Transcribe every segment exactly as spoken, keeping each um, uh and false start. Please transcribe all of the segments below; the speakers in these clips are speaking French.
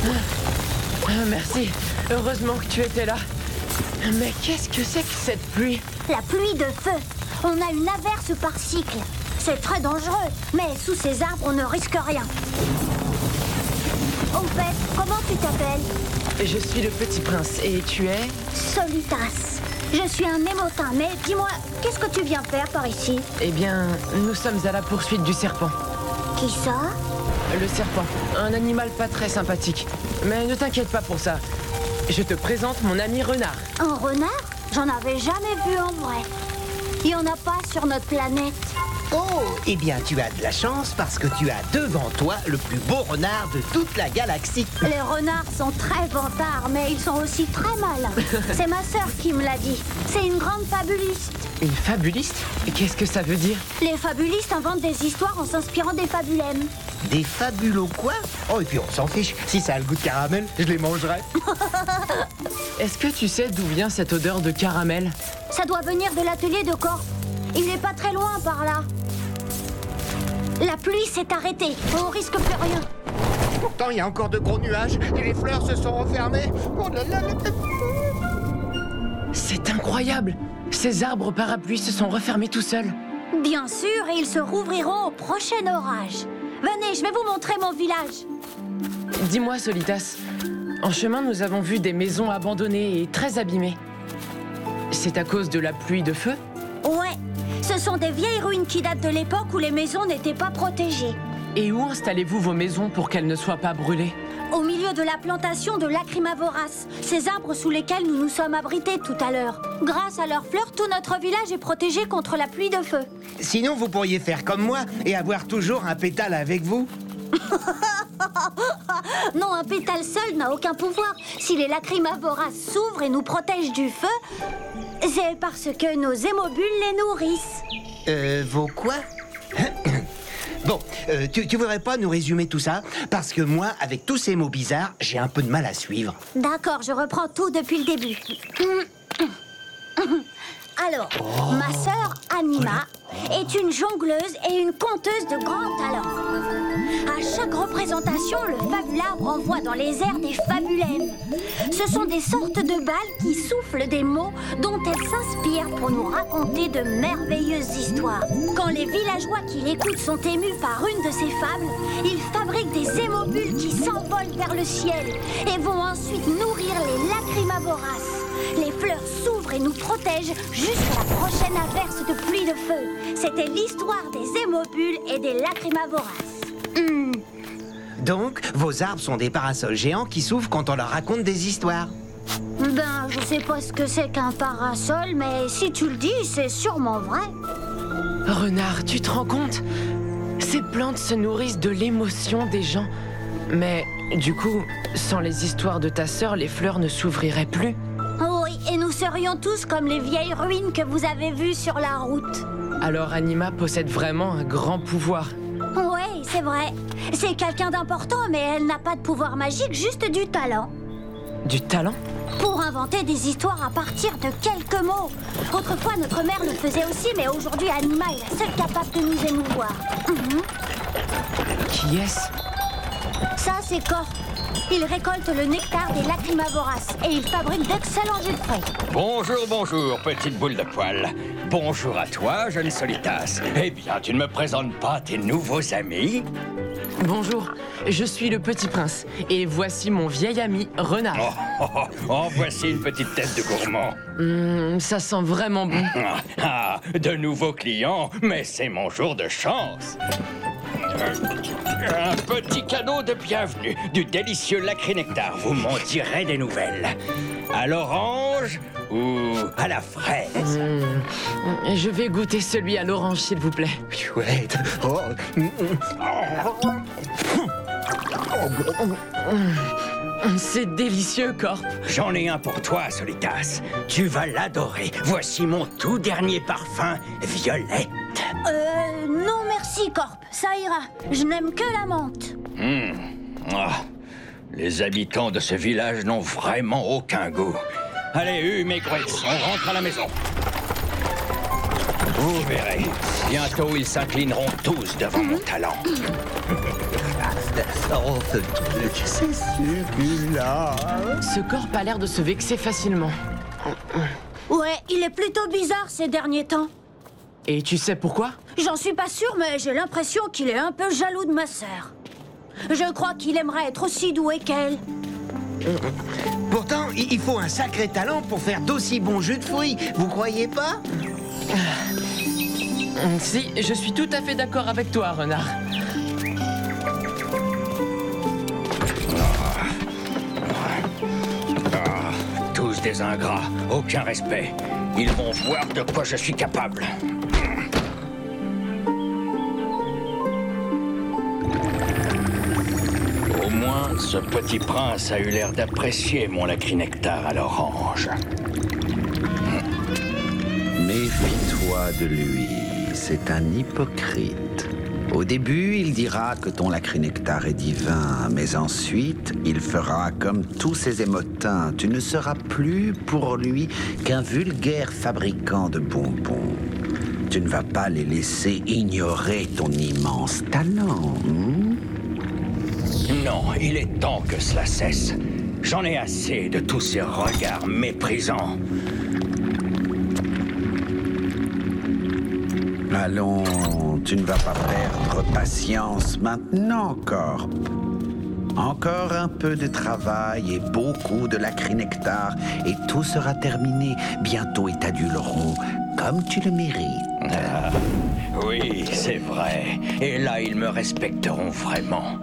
Ah, merci. Heureusement que tu étais là. Mais qu'est-ce que c'est que cette pluie? La pluie de feu. On a une averse par cycle. C'est très dangereux, mais sous ces arbres, on ne risque rien. Au fait, comment tu t'appelles? Je suis le petit prince et tu es? Solitas. Je suis un émotin, mais dis-moi, qu'est-ce que tu viens faire par ici? Eh bien, nous sommes à la poursuite du serpent. Qui ça? Le serpent, un animal pas très sympathique. Mais ne t'inquiète pas pour ça. Je te présente mon ami renard. Un renard? J'en avais jamais vu en vrai. Il n'y en a pas sur notre planète. Oh, eh bien, tu as de la chance parce que tu as devant toi le plus beau renard de toute la galaxie. Les renards sont très vantards, mais ils sont aussi très malins. C'est ma sœur qui me l'a dit. C'est une grande fabuliste. Une fabuliste? Qu'est-ce que ça veut dire? Les fabulistes inventent des histoires en s'inspirant des fabulèmes. Des fabulos quoi? Oh, et puis on s'en fiche. Si ça a le goût de caramel, je les mangerai. Est-ce que tu sais d'où vient cette odeur de caramel? Ça doit venir de l'atelier de Corp. Il n'est pas très loin par là. La pluie s'est arrêtée. On risque plus rien. Pourtant, il y a encore de gros nuages et les fleurs se sont refermées. Oh là là là. C'est incroyable! Ces arbres parapluies se sont refermés tout seuls. Bien sûr, et ils se rouvriront au prochain orage. Venez, je vais vous montrer mon village. Dis-moi, Solitas, en chemin, nous avons vu des maisons abandonnées et très abîmées. C'est à cause de la pluie de feu? Ouais, ce sont des vieilles ruines qui datent de l'époque où les maisons n'étaient pas protégées. Et où installez-vous vos maisons pour qu'elles ne soient pas brûlées? Au milieu de la plantation de Lacrimavoras, ces arbres sous lesquels nous nous sommes abrités tout à l'heure. Grâce à leurs fleurs, tout notre village est protégé contre la pluie de feu. Sinon, vous pourriez faire comme moi et avoir toujours un pétale avec vous. Non, un pétale seul n'a aucun pouvoir. Si les Lacrimavoras s'ouvrent et nous protègent du feu, c'est parce que nos hémobules les nourrissent. Euh, vos quoi? Bon, euh, tu, tu voudrais pas nous résumer tout ça? Parce que moi, avec tous ces mots bizarres, j'ai un peu de mal à suivre. D'accord, je reprends tout depuis le début. Alors, oh. ma sœur Anima est une jongleuse et une conteuse de grand talent. À chaque représentation, le fabulabre envoie dans les airs des fabulèmes. Ce sont des sortes de balles qui soufflent des mots dont elles s'inspirent pour nous raconter de merveilleuses histoires. Quand les villageois qui l'écoutent sont émus par une de ces fables, ils fabriquent des hémobules qui s'envolent vers le ciel et vont ensuite nourrir les Lacrimavoras. Les fleurs s'ouvrent et nous protègent jusqu'à la prochaine averse de pluie de feu. C'était l'histoire des hémobules et des Lacrimavoras. Mmh. Donc, vos arbres sont des parasols géants qui s'ouvrent quand on leur raconte des histoires. Ben, je sais pas ce que c'est qu'un parasol, mais si tu le dis, c'est sûrement vrai. Renard, tu te rends compte? Ces plantes se nourrissent de l'émotion des gens. Mais, du coup, sans les histoires de ta sœur, les fleurs ne s'ouvriraient plus. Oui, et nous serions tous comme les vieilles ruines que vous avez vues sur la route. Alors Anima possède vraiment un grand pouvoir. Oui, c'est vrai. C'est quelqu'un d'important, mais elle n'a pas de pouvoir magique, juste du talent. Du talent? Pour inventer des histoires à partir de quelques mots. Autrefois, notre mère le faisait aussi, mais aujourd'hui, Anima est la seule capable de nous émouvoir. Mmh. Qui est-ce? Ça, c'est Corp. Il récolte le nectar des Lacrimavoras et il fabrique d'excellents jus de fruits. Bonjour, bonjour, petite boule de poil. Bonjour à toi, jeune Solitas. Eh bien, tu ne me présentes pas tes nouveaux amis? Bonjour, je suis le petit prince et voici mon vieil ami Renard. Oh, oh, oh, oh voici une petite tête de gourmand. Mmh, ça sent vraiment bon. Ah, ah, de nouveaux clients, mais c'est mon jour de chance. Un petit cadeau de bienvenue, du délicieux Lacrinectar. Vous m'en direz des nouvelles. À l'orange ou à la fraise? Mmh. Je vais goûter celui à l'orange, s'il vous plaît. Chouette. Oh. C'est délicieux, Corp. J'en ai un pour toi, Solitas. Tu vas l'adorer. Voici mon tout dernier parfum, Violette. Euh, non merci, Corp. Ça ira. Je n'aime que la menthe. Mmh. Ah. Les habitants de ce village n'ont vraiment aucun goût. Allez, Hu, mes Grits, on rentre à la maison. Vous verrez. Bientôt, ils s'inclineront tous devant mon talent. Oh, ce truc, c'est celui-là. Ce corps a l'air de se vexer facilement. Ouais, il est plutôt bizarre ces derniers temps. Et tu sais pourquoi? J'en suis pas sûre, mais j'ai l'impression qu'il est un peu jaloux de ma sœur. Je crois qu'il aimerait être aussi doué qu'elle. Pourtant, il faut un sacré talent pour faire d'aussi bons jus de fruits. Vous croyez pas? Si, je suis tout à fait d'accord avec toi, Renard. Ah, tous des ingrats, aucun respect. Ils vont voir de quoi je suis capable. Au moins, ce petit prince a eu l'air d'apprécier mon lacrinectar à l'orange. Méfie-toi de lui, c'est un hypocrite. Au début, il dira que ton lacrinectar est divin, mais ensuite, il fera comme tous ces émotins. Tu ne seras plus pour lui qu'un vulgaire fabricant de bonbons. Tu ne vas pas les laisser ignorer ton immense talent. Hmm? Non, il est temps que cela cesse. J'en ai assez de tous ces regards méprisants. Allons, tu ne vas pas perdre patience maintenant, Corbe. Encore un peu de travail et beaucoup de lacrinectar et tout sera terminé. Bientôt ils t'aduleront comme tu le mérites. Ah, oui, c'est vrai. Et là, ils me respecteront vraiment.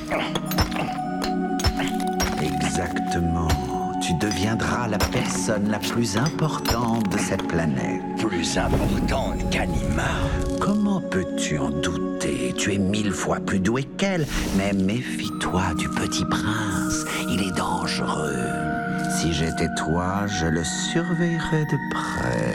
Exactement. Tu deviendras la personne la plus importante de cette planète. Plus importante qu'Anima. Comment peux-tu en douter? Tu es mille fois plus doué qu'elle. Mais méfie-toi du petit prince. Il est dangereux. Si j'étais toi, je le surveillerais de près.